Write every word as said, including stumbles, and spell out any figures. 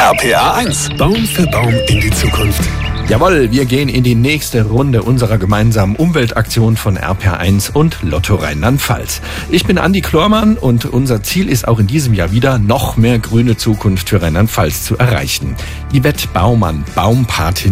R P R eins. Baum für Baum in die Zukunft. Jawohl, wir gehen in die nächste Runde unserer gemeinsamen Umweltaktion von R P R eins und Lotto Rheinland-Pfalz. Ich bin Andi Klormann und unser Ziel ist auch in diesem Jahr wieder, noch mehr grüne Zukunft für Rheinland-Pfalz zu erreichen. Yvette Baumann, Baumpatin